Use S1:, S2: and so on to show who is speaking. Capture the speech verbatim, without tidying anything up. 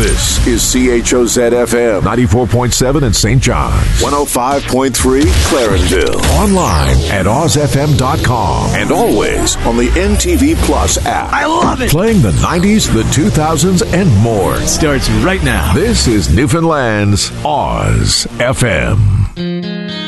S1: This is C H O Z F M ninety-four point seven in Saint John's, one oh five point three Clarenville. Online at oz f m dot com and always on the M T V Plus app.
S2: I love it!
S1: Playing the nineties, the two thousands, and more.
S2: Starts right now.
S1: This is Newfoundland's Oz F M.